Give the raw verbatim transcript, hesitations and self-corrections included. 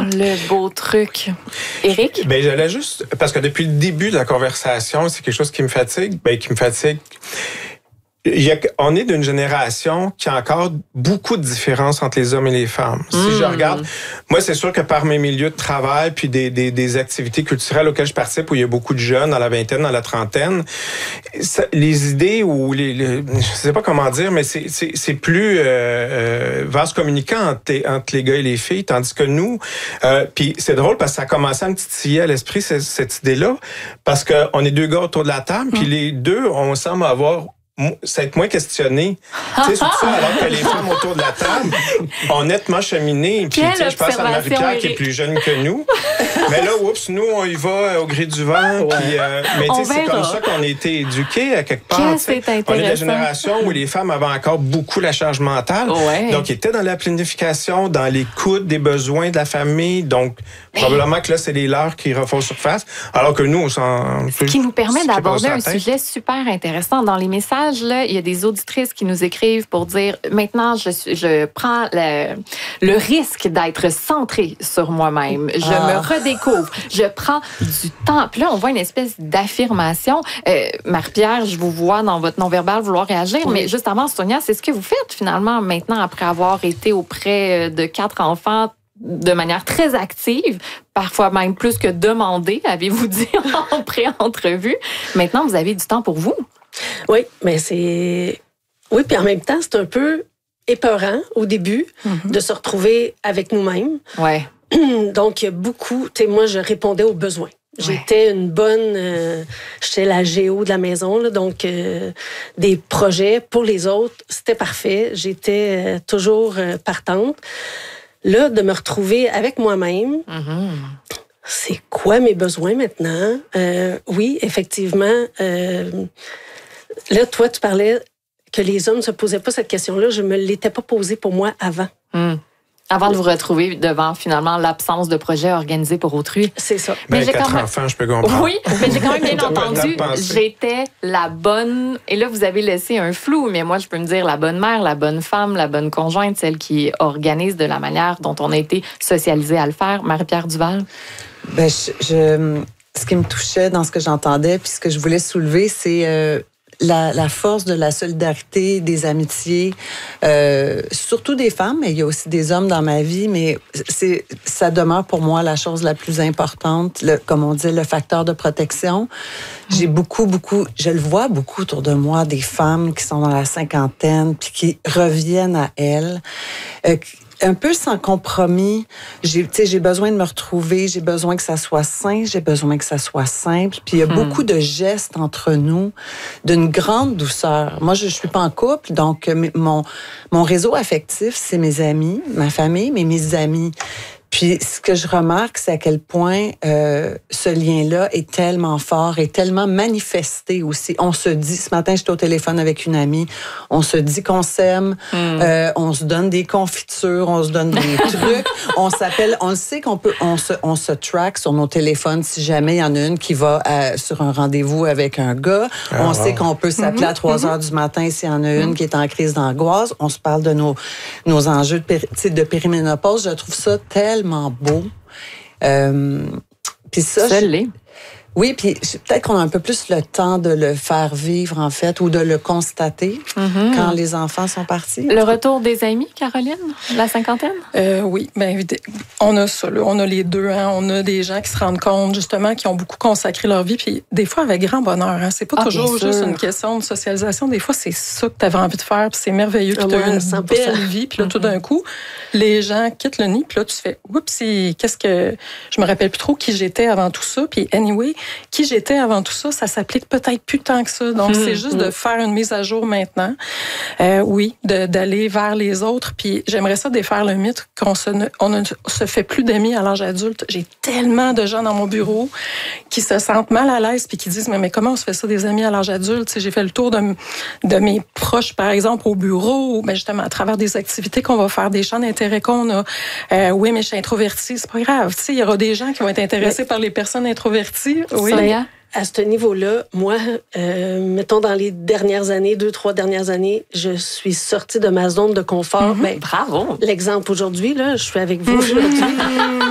le beau truc. Éric? Ben, j'allais juste, parce que depuis le début de la conversation, c'est quelque chose qui me fatigue, ben, qui me fatigue. Il y a, on est d'une génération qui a encore beaucoup de différences entre les hommes et les femmes. Si mmh. je regarde, moi, c'est sûr que par mes milieux de travail puis des, des, des activités culturelles auxquelles je participe, où il y a beaucoup de jeunes dans la vingtaine, dans la trentaine, ça, les idées ou les, les, je sais pas comment dire, mais c'est, c'est, c'est plus euh, euh, vaste communicant entre, entre les gars et les filles, tandis que nous, euh, puis c'est drôle parce que ça a commencé à me titiller à l'esprit cette, cette idée-là, parce que on est deux gars autour de la table, puis mmh. les deux, on semble avoir s'être moins questionné. Tu sais, surtout alors que les femmes autour de la table ont nettement cheminé. Puis, tu sais, je pense à Marie-Pierre Éric. Qui est plus jeune que nous. Mais là, oups, nous, on y va au gré du vent. Ouais. Puis, euh, mais tu sais, c'est comme ça qu'on a été éduqués à quelque part. On est de la génération où les femmes avaient encore beaucoup la charge mentale. Ouais. Donc, ils étaient dans la planification, dans l'écoute des besoins de la famille. Donc, mais... probablement que là, c'est les leurs qui refont surface. Alors que nous, on s'en... Ce qui nous permet d'aborder un sujet super intéressant dans les messages. Là, il y a des auditrices qui nous écrivent pour dire maintenant, je, suis, je prends le, le risque d'être centrée sur moi-même. Je ah. me redécouvre. Je prends du temps. Puis là, on voit une espèce d'affirmation. Euh, Marie-Pierre, je vous vois dans votre non-verbal vouloir réagir, oui. mais juste avant, Sonia, c'est ce que vous faites finalement maintenant après avoir été auprès de quatre enfants de manière très active, parfois même plus que demandée, avez-vous dit en pré-entrevue. Maintenant, vous avez du temps pour vous. Oui, mais c'est... Oui, puis en même temps, c'est un peu épeurant au début mm-hmm. de se retrouver avec nous-mêmes. Ouais. Donc, il y a beaucoup... Tu sais, moi, je répondais aux besoins. Ouais. J'étais une bonne... Euh, j'étais la géo de la maison, là, donc euh, des projets pour les autres, c'était parfait. J'étais euh, toujours euh, partante. Là, de me retrouver avec moi-même... Mm-hmm. C'est quoi mes besoins maintenant? Euh, oui, effectivement... Euh, Là, toi, tu parlais que les hommes ne se posaient pas cette question-là. Je ne me l'étais pas posée pour moi avant. Mmh. Avant de vous retrouver devant, finalement, l'absence de projet organisé pour autrui. C'est ça. Mais ben, j'ai quatre même... enfants, je peux comprendre. Oui, mais j'ai quand même bien entendu. J'étais la bonne... Et là, vous avez laissé un flou, mais moi, je peux me dire la bonne mère, la bonne femme, la bonne conjointe, celle qui organise de la manière dont on a été socialisé à le faire. Marie-Pierre Duval? Ben, je, je... Ce qui me touchait dans ce que j'entendais, puis ce que je voulais soulever, c'est... Euh... La, la force de la solidarité, des amitiés, euh, surtout des femmes, mais il y a aussi des hommes dans ma vie, mais c'est, ça demeure pour moi la chose la plus importante, le, comme on dit, le facteur de protection. J'ai beaucoup, beaucoup, je le vois beaucoup autour de moi, des femmes qui sont dans la cinquantaine, puis qui reviennent à elles, euh, un peu sans compromis. J'ai, tu sais, j'ai besoin de me retrouver, j'ai besoin que ça soit sain, j'ai besoin que ça soit simple. Puis il y a hmm. beaucoup de gestes entre nous, d'une grande douceur. Moi, je, je suis pas en couple, donc mon mon réseau affectif, c'est mes amis, ma famille, mais mes amis. Puis ce que je remarque, c'est à quel point euh, ce lien-là est tellement fort et tellement manifesté aussi. On se dit, ce matin, j'étais au téléphone avec une amie, on se dit qu'on s'aime, mm. euh, on se donne des confitures, on se donne des trucs, on s'appelle, on le sait qu'on peut, on se, on se track sur nos téléphones si jamais il y en a une qui va à, sur un rendez-vous avec un gars. Ah, on wow. sait qu'on peut s'appeler mm-hmm. à trois heures du matin s'il y en a une mm. qui est en crise d'angoisse. On se parle de nos, nos enjeux de, péri, de périménopause. Je trouve ça tellement tellement beau. Euh, puis ça, ça l'est. Oui, puis peut-être qu'on a un peu plus le temps de le faire vivre, en fait, ou de le constater mm-hmm. quand les enfants sont partis. Le retour des amis, Caroline, la cinquantaine? Euh, oui, bien évidemment. On a ça, là. On a les deux. Hein. On a des gens qui se rendent compte, justement, qui ont beaucoup consacré leur vie, puis des fois avec grand bonheur. Hein. C'est pas ah, toujours juste une question de socialisation. Des fois, c'est ça que tu avais envie de faire, puis c'est merveilleux, puis tu as eu une cent pour cent belle vie, puis là, mm-hmm. tout d'un coup, les gens quittent le nid, puis là, tu fais « Oups, qu'est-ce que... » Je me rappelle plus trop qui j'étais avant tout ça, puis anyway... Qui j'étais avant tout ça, ça s'applique peut-être plus tant que ça. Donc, mmh, c'est juste mmh. de faire une mise à jour maintenant. Euh, oui, de, d'aller vers les autres. Puis, j'aimerais ça défaire le mythe qu'on se ne, on ne se fait plus d'amis à l'âge adulte. J'ai tellement de gens dans mon bureau qui se sentent mal à l'aise puis qui disent, mais, mais comment on se fait ça des amis à l'âge adulte? T'sais, j'ai fait le tour de, de mes proches, par exemple, au bureau, ben justement, à travers des activités qu'on va faire, des champs d'intérêt qu'on a. Euh, oui, mais je suis introvertie, c'est pas grave. Il y aura des gens qui vont être intéressés mais... par les personnes introverties. Oui. Sonia? À ce niveau-là, moi, euh, mettons dans les dernières années, deux, trois dernières années, je suis sortie de ma zone de confort. Mm-hmm. Ben, bravo! L'exemple aujourd'hui, là, je suis avec vous aujourd'hui.